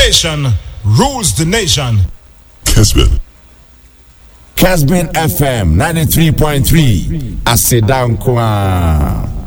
Innovation rules the nation. Casbin FM 93.3 Asedankwa.